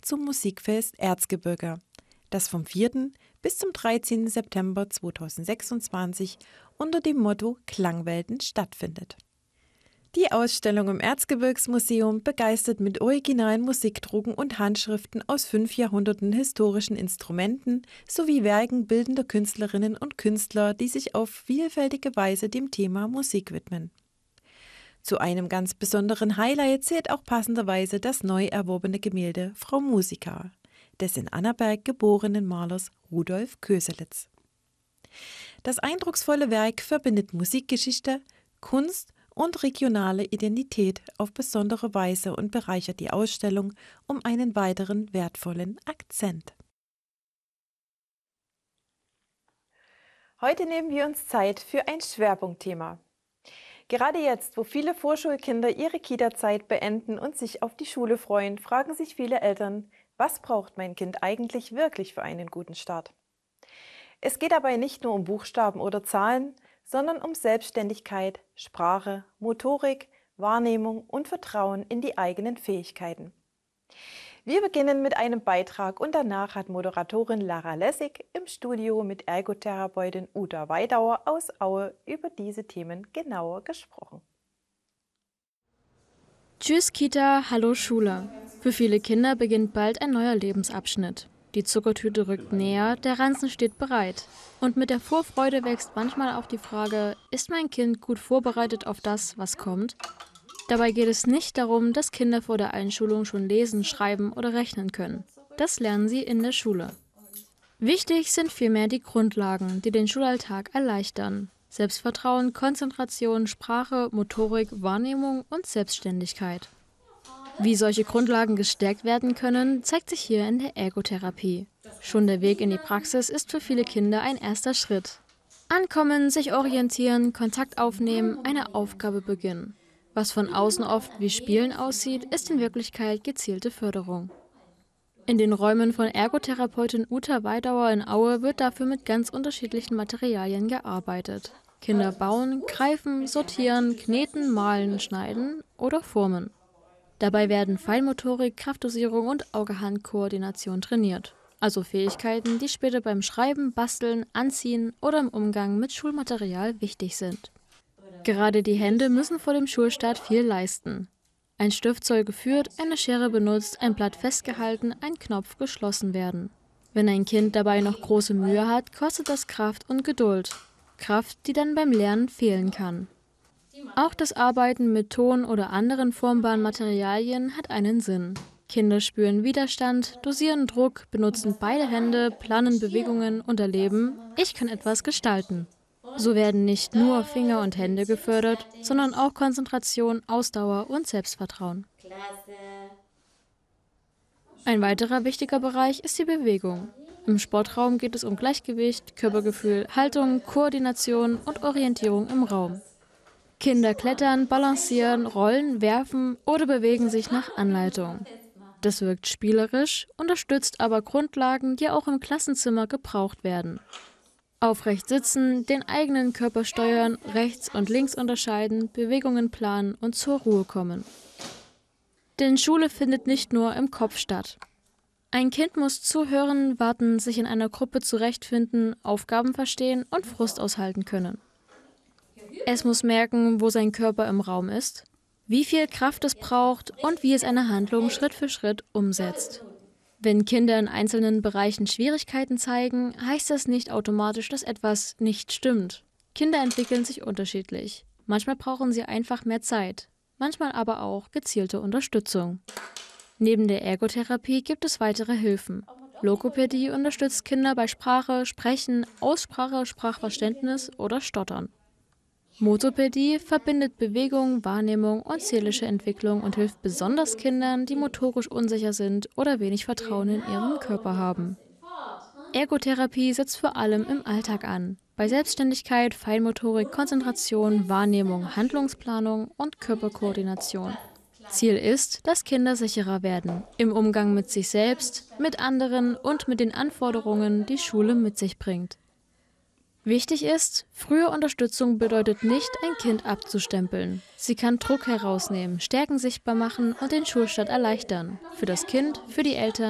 zum Musikfest Erzgebirge, das vom 4. bis zum 13. September 2026 unter dem Motto Klangwelten stattfindet. Die Ausstellung im Erzgebirgsmuseum begeistert mit originalen Musikdrucken und Handschriften aus 5 Jahrhunderten historischen Instrumenten sowie Werken bildender Künstlerinnen und Künstler, die sich auf vielfältige Weise dem Thema Musik widmen. Zu einem ganz besonderen Highlight zählt auch passenderweise das neu erworbene Gemälde Frau Musica des in Annaberg geborenen Malers Rudolf Köselitz. Das eindrucksvolle Werk verbindet Musikgeschichte, Kunst und regionale Identität auf besondere Weise und bereichert die Ausstellung um einen weiteren wertvollen Akzent. Heute nehmen wir uns Zeit für ein Schwerpunktthema. Gerade jetzt, wo viele Vorschulkinder ihre Kita-Zeit beenden und sich auf die Schule freuen, fragen sich viele Eltern, was braucht mein Kind eigentlich wirklich für einen guten Start? Es geht dabei nicht nur um Buchstaben oder Zahlen, sondern um Selbstständigkeit, Sprache, Motorik, Wahrnehmung und Vertrauen in die eigenen Fähigkeiten. Wir beginnen mit einem Beitrag und danach hat Moderatorin Lara Lessig im Studio mit Ergotherapeutin Uta Weidauer aus Aue über diese Themen genauer gesprochen. Tschüss Kita, hallo Schule. Für viele Kinder beginnt bald ein neuer Lebensabschnitt. Die Zuckertüte rückt näher, der Ranzen steht bereit. Und mit der Vorfreude wächst manchmal auch die Frage, ist mein Kind gut vorbereitet auf das, was kommt? Dabei geht es nicht darum, dass Kinder vor der Einschulung schon lesen, schreiben oder rechnen können. Das lernen sie in der Schule. Wichtig sind vielmehr die Grundlagen, die den Schulalltag erleichtern. Selbstvertrauen, Konzentration, Sprache, Motorik, Wahrnehmung und Selbstständigkeit. Wie solche Grundlagen gestärkt werden können, zeigt sich hier in der Ergotherapie. Schon der Weg in die Praxis ist für viele Kinder ein erster Schritt. Ankommen, sich orientieren, Kontakt aufnehmen, eine Aufgabe beginnen. Was von außen oft wie Spielen aussieht, ist in Wirklichkeit gezielte Förderung. In den Räumen von Ergotherapeutin Uta Weidauer in Aue wird dafür mit ganz unterschiedlichen Materialien gearbeitet. Kinder bauen, greifen, sortieren, kneten, malen, schneiden oder formen. Dabei werden Feinmotorik, Kraftdosierung und Auge-Hand-Koordination trainiert. Also Fähigkeiten, die später beim Schreiben, Basteln, Anziehen oder im Umgang mit Schulmaterial wichtig sind. Gerade die Hände müssen vor dem Schulstart viel leisten. Ein Stift soll geführt, eine Schere benutzt, ein Blatt festgehalten, ein Knopf geschlossen werden. Wenn ein Kind dabei noch große Mühe hat, kostet das Kraft und Geduld. Kraft, die dann beim Lernen fehlen kann. Auch das Arbeiten mit Ton oder anderen formbaren Materialien hat einen Sinn. Kinder spüren Widerstand, dosieren Druck, benutzen beide Hände, planen Bewegungen und erleben, ich kann etwas gestalten. So werden nicht nur Finger und Hände gefördert, sondern auch Konzentration, Ausdauer und Selbstvertrauen. Ein weiterer wichtiger Bereich ist die Bewegung. Im Sportraum geht es um Gleichgewicht, Körpergefühl, Haltung, Koordination und Orientierung im Raum. Kinder klettern, balancieren, rollen, werfen oder bewegen sich nach Anleitung. Das wirkt spielerisch, unterstützt aber Grundlagen, die auch im Klassenzimmer gebraucht werden. Aufrecht sitzen, den eigenen Körper steuern, rechts und links unterscheiden, Bewegungen planen und zur Ruhe kommen. Denn Schule findet nicht nur im Kopf statt. Ein Kind muss zuhören, warten, sich in einer Gruppe zurechtfinden, Aufgaben verstehen und Frust aushalten können. Es muss merken, wo sein Körper im Raum ist, wie viel Kraft es braucht und wie es eine Handlung Schritt für Schritt umsetzt. Wenn Kinder in einzelnen Bereichen Schwierigkeiten zeigen, heißt das nicht automatisch, dass etwas nicht stimmt. Kinder entwickeln sich unterschiedlich. Manchmal brauchen sie einfach mehr Zeit, manchmal aber auch gezielte Unterstützung. Neben der Ergotherapie gibt es weitere Hilfen. Logopädie unterstützt Kinder bei Sprache, Sprechen, Aussprache, Sprachverständnis oder Stottern. Motopädie verbindet Bewegung, Wahrnehmung und seelische Entwicklung und hilft besonders Kindern, die motorisch unsicher sind oder wenig Vertrauen in ihren Körper haben. Ergotherapie setzt vor allem im Alltag an, bei Selbstständigkeit, Feinmotorik, Konzentration, Wahrnehmung, Handlungsplanung und Körperkoordination. Ziel ist, dass Kinder sicherer werden, im Umgang mit sich selbst, mit anderen und mit den Anforderungen, die Schule mit sich bringt. Wichtig ist, frühe Unterstützung bedeutet nicht, ein Kind abzustempeln. Sie kann Druck herausnehmen, Stärken sichtbar machen und den Schulstart erleichtern. Für das Kind, für die Eltern